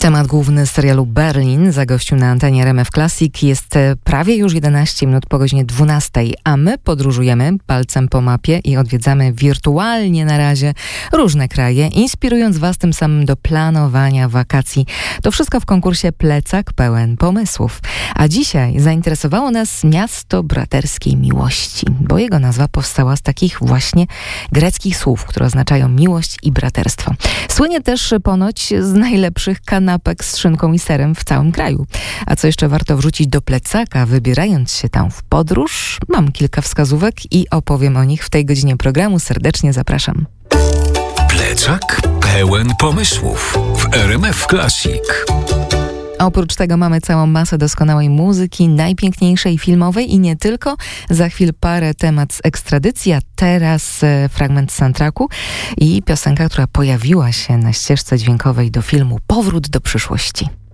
Temat główny serialu Berlin zagościł na antenie RMF Classic. Jest prawie już 11 minut po godzinie 12, a my podróżujemy palcem po mapie i odwiedzamy wirtualnie na razie różne kraje, inspirując Was tym samym do planowania wakacji. To wszystko w konkursie Plecak pełen pomysłów. A dzisiaj zainteresowało nas miasto braterskiej miłości, bo jego nazwa powstała z takich właśnie greckich słów, które oznaczają miłość i braterstwo. Słynie też ponoć z najlepszych kanapek z szynką i serem w całym kraju. A co jeszcze warto wrzucić do plecaka, wybierając się tam w podróż? Mam kilka wskazówek i opowiem o nich w tej godzinie programu. Serdecznie zapraszam. Plecak pełen pomysłów w RMF Classic. Oprócz tego mamy całą masę doskonałej muzyki, najpiękniejszej filmowej i nie tylko. Za chwilę parę temat z ekstradycji, a teraz fragment soundtracku i piosenka, która pojawiła się na ścieżce dźwiękowej do filmu Powrót do przyszłości.